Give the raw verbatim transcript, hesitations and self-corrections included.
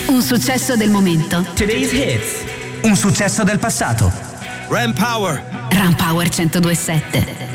Un successo del momento. Today's hits. Un successo del passato. Ram Power. Ram Power centodue e sette.